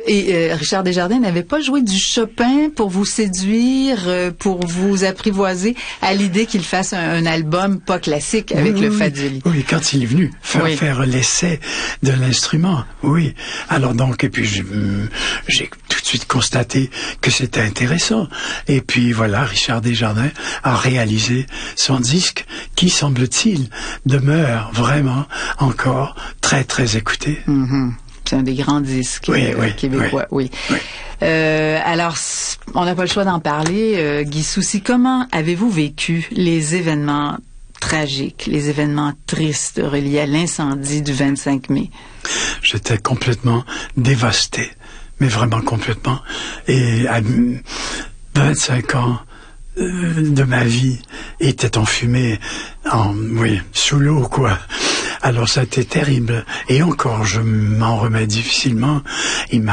Et Richard Desjardins n'avait pas joué du Chopin pour vous séduire, pour vous apprivoiser à l'idée qu'il fasse un album pas classique avec le Fadili. Oui, quand il est venu faire l'essai de l'instrument, oui. Alors donc, et puis j'ai tout de suite constaté que c'était intéressant. Et puis voilà, Richard Desjardins a réalisé son disque qui, semble-t-il, demeure vraiment encore très, très écouté. Mm-hmm. C'est un des grands disques québécois. Oui. Alors, on n'a pas le choix d'en parler. Guy Soucy, comment avez-vous vécu les événements tragiques, les événements tristes reliés à l'incendie du 25 mai? J'étais complètement dévasté, mais vraiment complètement. Et à 25 ans de ma vie était enfumé, sous l'eau, quoi. Alors ça a été terrible. Et encore, je m'en remets difficilement.